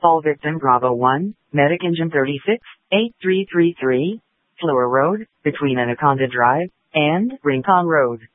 All victim Bravo 1, Medic Engine 36, 8333, Flower Road, between Anaconda Drive and Rincon Road.